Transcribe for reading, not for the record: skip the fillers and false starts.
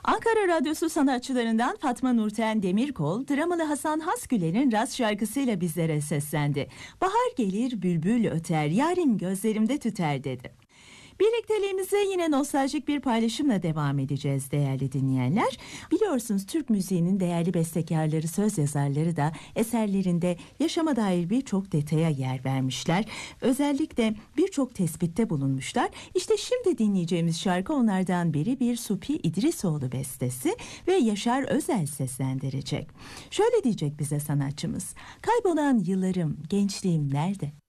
Ankara Radyosu sanatçılarından Fatma Nurten Demirkol, dramalı Hasan Hasgüler'in Rast şarkısıyla bizlere seslendi. Bahar gelir, bülbül öter, yarim gözlerimde tüter dedi. Birlikteliğimize yine nostaljik bir paylaşımla devam edeceğiz değerli dinleyenler. Biliyorsunuz Türk müziğinin değerli bestekarları, söz yazarları da eserlerinde yaşama dair birçok detaya yer vermişler. Özellikle birçok tespitte bulunmuşlar. İşte şimdi dinleyeceğimiz şarkı onlardan biri, bir Supi İdrisoğlu bestesi ve Yaşar Özel seslendirecek. Şöyle diyecek bize sanatçımız: kaybolan yıllarım, gençliğim nerede?